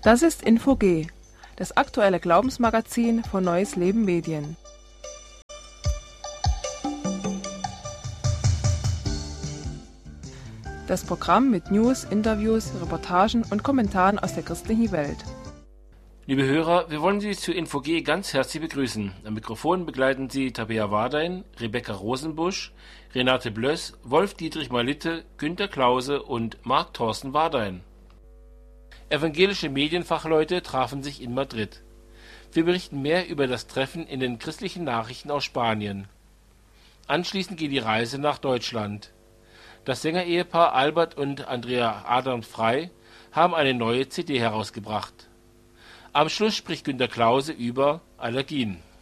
Das ist Info-G, das aktuelle Glaubensmagazin von Neues Leben Medien. Das Programm mit News, Interviews, Reportagen und Kommentaren aus der christlichen Welt. Liebe Hörer, wir wollen Sie zu Info-G ganz herzlich begrüßen. Am Mikrofon begleiten Sie Tabea Wardein, Rebecca Rosenbusch, Renate Blöss, Wolf-Dietrich Malitte, Günter Klause und Marc-Thorsten Wardein. Evangelische Medienfachleute trafen sich in Madrid. Wir berichten mehr über das Treffen in den christlichen Nachrichten aus Spanien. Anschließend geht die Reise nach Deutschland. Das Sängerehepaar Albert und Andrea Adam-Frei haben eine neue CD herausgebracht. Am Schluss spricht Günter Klause über Allergien.